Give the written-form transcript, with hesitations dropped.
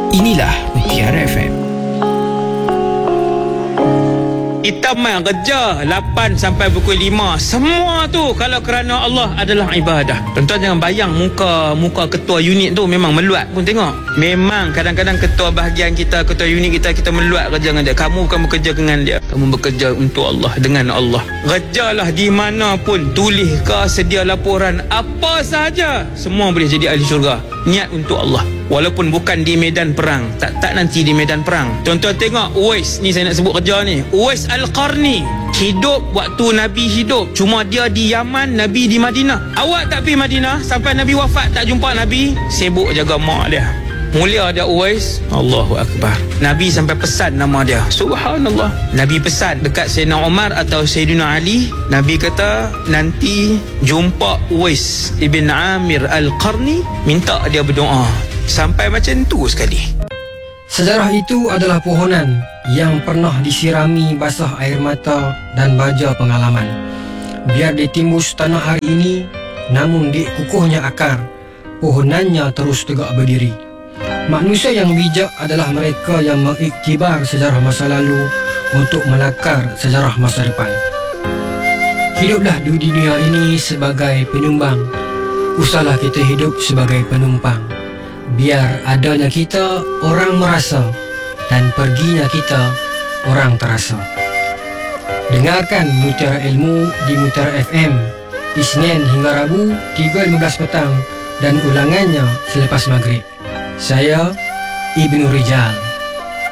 Inilah Mutiara FM. Kita main kerja 8 sampai pukul 5. Semua tu kalau kerana Allah adalah ibadah. Tuan-tuan jangan bayang muka ketua unit tu memang meluat pun tengok. Memang kadang-kadang ketua bahagian kita, ketua unit kita meluat kerja dengan dia. Kamu bukan bekerja dengan dia, kamu bekerja untuk Allah, dengan Allah. Kerjalah di mana pun, tulis ke, sedia laporan, apa sahaja, semua boleh jadi ahli syurga. Niat untuk Allah. Walaupun bukan di medan perang, tak nanti di medan perang. Tuan-tuan tengok Uwais ni, saya nak sebut kerja ni, Uwais Al-Qarni hidup waktu Nabi hidup, cuma dia di Yaman, Nabi di Madinah. Awak tak pergi Madinah sampai Nabi wafat, tak jumpa Nabi, sibuk jaga mak dia. Mulia dia Uwais, Allahu Akbar. Nabi sampai pesan nama dia, subhanallah. Nabi pesan dekat Sayyidina Umar atau Sayyidina Ali, Nabi kata nanti jumpa Uwais Ibn Amir Al-Qarni, minta dia berdoa. Sampai macam tu sekali. Sejarah itu adalah pohonan yang pernah disirami basah air mata dan baja pengalaman. Biar ditimbus tanah hari ini, namun di kukuhnya akar, pohonannya terus tegak berdiri. Manusia yang bijak adalah mereka yang mengiktibar sejarah masa lalu untuk melakar sejarah masa depan. Hiduplah di dunia ini sebagai penyumbang, usahlah kita hidup sebagai penumpang. Biar adanya kita orang merasa dan perginya kita orang terasa. Dengarkan Mutiara Ilmu di Mutiara FM Isnin hingga Rabu 3.15 petang dan ulangannya selepas maghrib. Saya Ibnu Rijal.